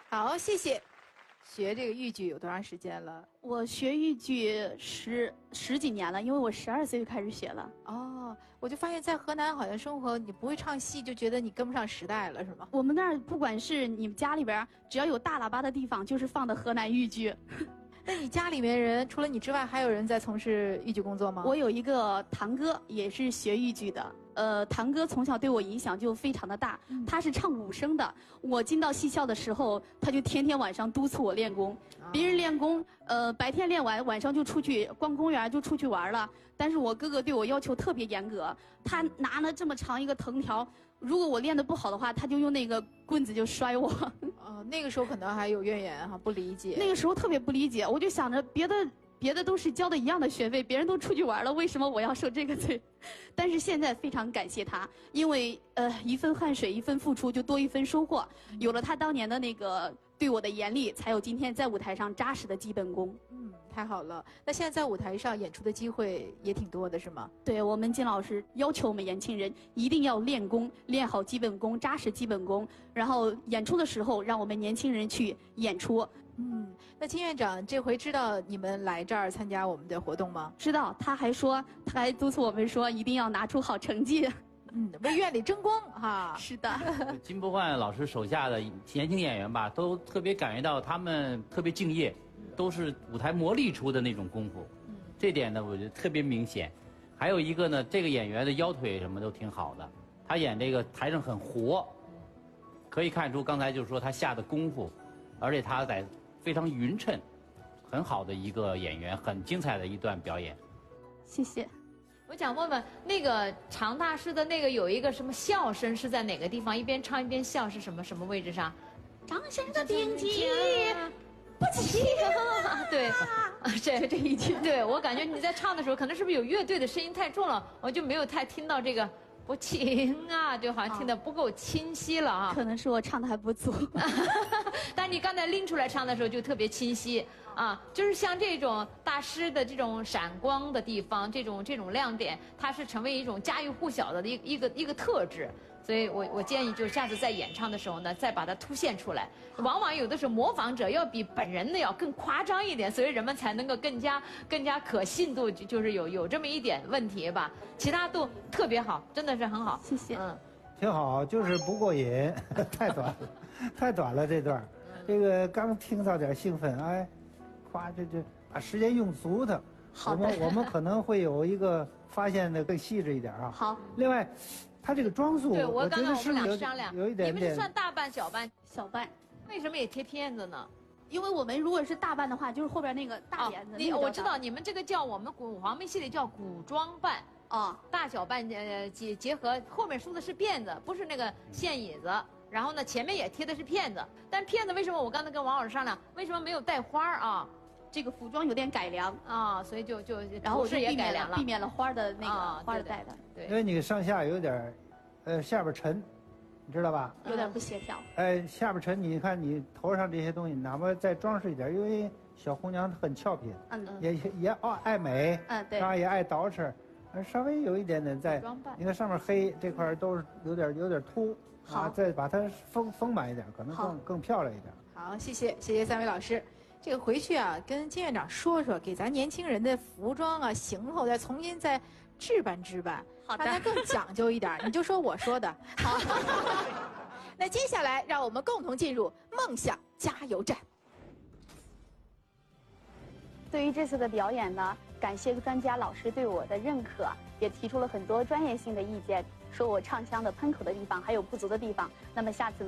好，谢谢。学这个豫剧有多长时间了？ 我学豫剧十几年了，因为我12岁就开始学了。 哦，我就发现，在河南好像生活，你不会唱戏，就觉得你跟不上时代了，是吗？ 我们那儿不管是你们家里边，只要有大喇叭的地方，就是放的河南豫剧。 那你家里面人除了你之外，还有人在从事豫剧工作吗？ 我有一个堂哥，也是学豫剧的。堂哥从小对我影响就非常的大，他是唱武生的。我进到戏校的时候，他就天天晚上督促我练功。别人练功，白天练完，晚上就出去逛公园，就出去玩了。但是我哥哥对我要求特别严格，他拿了这么长一个藤条，如果我练得不好的话，他就用那个棍子就摔我。 那个时候可能还有怨言哈，不理解。 那个时候特别不理解，我就想着别的都是交的一样的学费，别人都出去玩了，为什么我要受这个罪？但是现在非常感谢他，因为一分汗水一分付出就多一分收获，有了他当年的那个对我的严厉，才有今天在舞台上扎实的基本功。 太好了。那现在在舞台上演出的机会也挺多的，是吗？ 对，我们金老师要求我们年轻人一定要练功，练好基本功，扎实基本功，然后演出的时候让我们年轻人去演出。 那金院长这回知道你们来这儿参加我们的活动吗？ 知道，他还督促我们说一定要拿出好成绩。 为院里争光哈。 是的。 金不换老师手下的年轻演员吧，都特别感觉到他们特别敬业，都是舞台磨砺出的那种功夫。这点呢，我觉得特别明显。还有一个呢，这个演员的腰腿什么都挺好的，他演这个台上很活，可以看出刚才就是说他下的功夫，而且他在非常匀称，很好的一个演员，很精彩的一段表演。 谢谢。 我想问问，那个常大师的那个有一个什么笑声是在哪个地方？一边唱一边笑是什么位置上？ 掌声的顶级不起。 对，这一句，对我感觉你在唱的时候，可能是不是有乐队的声音太重了，我就没有太听到这个不情啊，就好像听得不够清晰了啊。 可能是我唱的还不足。 但你刚才拎出来唱的时候就特别清晰啊，就是像这种大师的这种闪光的地方，这种亮点，它是成为一种家喻户晓的一个特质。所以我建议，就下次在演唱的时候呢，再把它凸显出来。往往有的时候模仿者要比本人的要更夸张一点，所以人们才能够更加可信度，就是有这么一点问题吧。其他都特别好，真的是很好。 谢谢。 挺好，就是不过瘾，太短了这段。这个刚听到点兴奋，哎，夸这把时间用足它。 好的。 我们可能会有一个发现的更细致一点啊。 好。 另外，他这个装束， 对我刚刚我们俩觉得商量， 有一点点。 你们是算大扮小扮？ 小扮。 为什么也贴片子呢？ 因为我们如果是大扮的话，就是后边那个大帘子。 我知道你们这个叫我们黄梅戏里叫古装扮。大小扮结合，后面梳的是辫子，不是那个线椅子。然后呢，前面也贴的是片子，但片子为什么我刚才跟王老师商量，为什么没有带花啊？ 这个服装有点改良啊，所以然后我是也改良了， 避免了花的那个花的带的。 对， 因为你上下有点，下边沉，你知道吧？ 有点不协调。 下边沉，你看你头上这些东西，哪怕再装饰一点，因为小红娘很俏皮，也爱美， 对， 然后也爱捯饬。稍微有一点点在，你看上面黑这块都是有点凸，再把它丰满一点，可能更漂亮一点。 好，谢谢三位老师。这个回去啊，跟金院长说说，给咱年轻人的服装啊、行头再重新再置办， 好的， 让它更讲究一点。你就说我说的。好。那接下来，让我们共同进入梦想加油站。 对于这次的表演呢，感谢专家老师对我的认可，也提出了很多专业性的意见，说我唱腔的喷口的地方还有不足的地方。那么下次呢？